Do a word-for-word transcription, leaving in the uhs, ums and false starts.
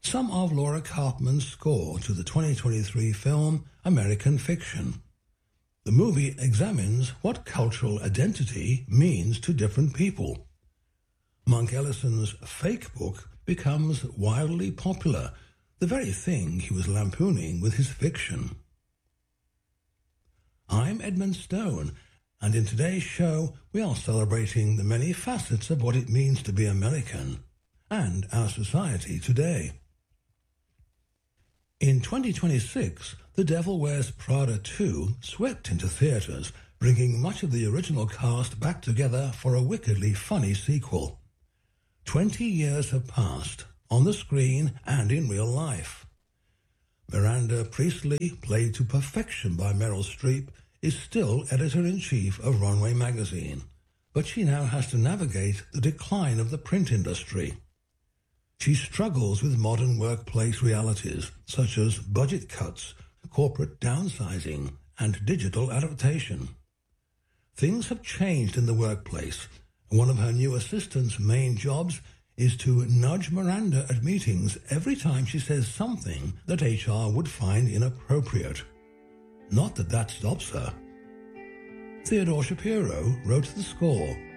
some of Laura Kaufman's score to the twenty twenty-three film American Fiction. The movie examines what cultural identity means to different people. Monk Ellison's fake book becomes wildly popular, the very thing he was lampooning with his fiction. I'm Edmund Stone, and in today's show we are celebrating the many facets of what it means to be American and our society today. In twenty twenty-six, The Devil Wears Prada two swept into theatres, bringing much of the original cast back together for a wickedly funny sequel. Twenty years have passed, on the screen and in real life. Miranda Priestley, played to perfection by Meryl Streep, is still editor-in-chief of Runway magazine, but she now has to navigate the decline of the print industry. She struggles with modern workplace realities such as budget cuts, corporate downsizing, and digital adaptation. Things have changed in the workplace. One of her new assistant's main jobs is to nudge Miranda at meetings every time she says something that H R would find inappropriate. Not that that stops her. Theodore Shapiro wrote the score.